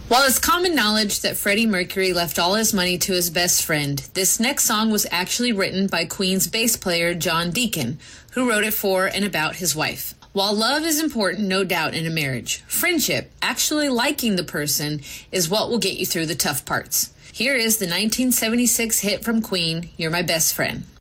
While it's common knowledge that Freddie Mercury left all his money to his best friend, this next song was actually written by Queen's bass player John Deacon, who wrote it for and about his wife. While love is important, no doubt, in a marriage, friendship, actually liking the person, is what will get you through the tough parts. Here is the 1976 hit from Queen, You're My Best Friend.